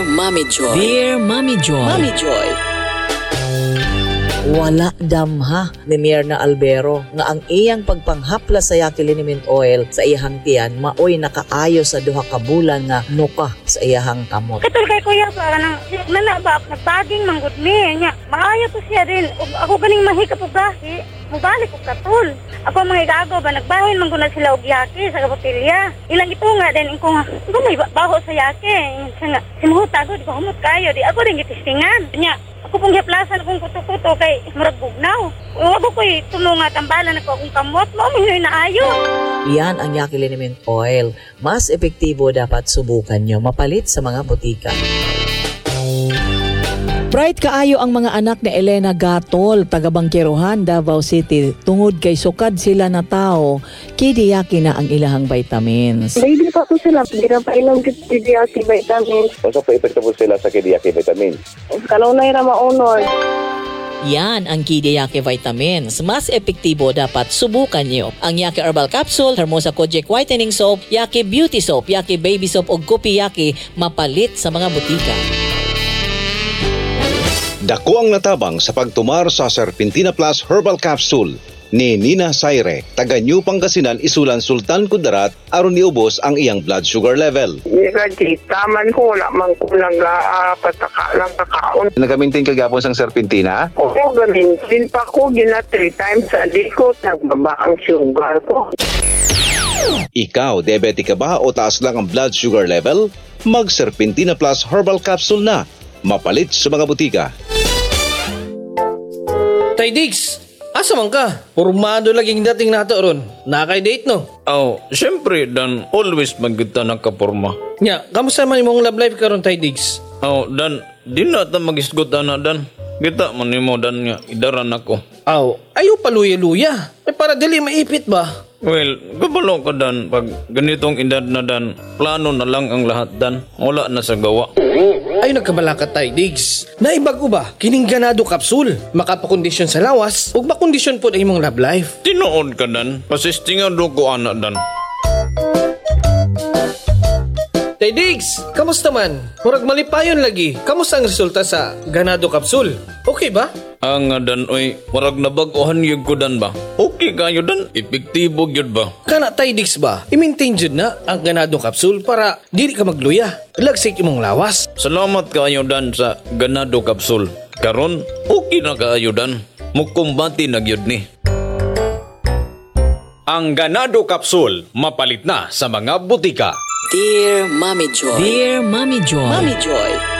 Dear Mommy Joy. Dear Mommy Joy. Mommy Joy. Wala damha ni Myrna Albero nga ang iyang pagpanghapla sa Yaki Liniment Oil sa iyahang tiyan maoy nakaayo sa duha ka bulan nga nuka sa iyahang kamot. Katul kay kuya para nang ba nagbaging manggod mi nya. Maayo to siya din. Ug ako ganing mahikap og gahi. Mubalik og katul. Ako mga igago ba nagbahin man na sila og yaki sa kapilya. Ilang ito nga din ko nga may baho sa yaki. Nga simuhuta ko di ko humot kayo di ako rin gitistingan. Nya ako pong hiplasan akong kuto-kuto kay murag bugnaw. Huwag ko'y tulungat ang bala na ko akong kamot mo, may naayo. Iyan ang Yaki Liniment Oil. Mas epektibo dapat subukan nyo mapalit sa mga butika. Bright kaayo ang mga anak ni Elena Gatol, taga Bangkiruhan, Davao City. Tungod kay sukad sila na tao, kidiyaki na ang ilahang vitamins. Baby pa po sila, hindi na pa ilang kidiyaki vitamins. Kung pa epekto po sila sa kidiyaki vitamins? Kalunay na maunod. Yan ang Kidiyaki Vitamins. Mas epektibo dapat subukan nyo. Ang Yaki Herbal Capsule, Hermosa Kojic Whitening Soap, Yaki Beauty Soap, Yaki Baby Soap o Gupi Yaki mapalit sa mga butika. Dako ang natabang sa pagtumar sa Serpentina Plus Herbal Capsule ni Nina Saire, taga New Pangasinan, Isulan, Sultan Kudarat, aron niubos ang iyang blood sugar level. Taman ko, wala man ko lang pataka lang kakaon. Nagamintin kagapon sang Serpentina? Oo, gamintin pa ko, gina 3 times a day ko, nagbaba ang sugar ko. Ikaw, diabetic ka ba o taas lang ang blood sugar level? Mag Serpentina Plus Herbal Capsule na. Mapalit sa mga butika. Tay Diggs, asa man ka? Pormado laging dating nato ron. Nakay-date no? Oh, syempre Dan, always magkita nakaporma. Nya, kamusta man imong love life karon Tay Diggs? Oh, Dan, di na ta mag-isgot na Dan. Kita man nimo Dan nga idaran ako. Aw, ayo paluya-luya. Para dili maipit ba? Well, gabalo ka Dan, pag ganitong edad na Dan, plano na lang ang lahat Dan. Wala na sa gawa. Ay nagkabala ka Tay Diggs. Naibago ba? Kining ganado kapsul. Makapakondisyon sa lawas ug makondisyon po ang imong love life. Tinuod ka Dan, pasistingan do ko ana Dan. Tay Diggs, kamusta man? Murag malipayon lagi. Kamusta ang resulta sa ganado kapsul? Okay ba? Ang Dan, oy, marag nabag-ohan yun ko Dan ba? Okay kayo Dan, epektibo yun ba? Kana Tay Diggs ba? I-maintain jud na ang ganado kapsul para dili ka magluya. Lagsik imong lawas. Salamat kayo Dan sa ganado kapsul. Karon, okay na kayo Dan. Mukumbati na gyud ni. Ang ganado kapsul mapalit na sa mga butika. Dear Mommy Joy. Dear Mommy Joy. Mommy Joy.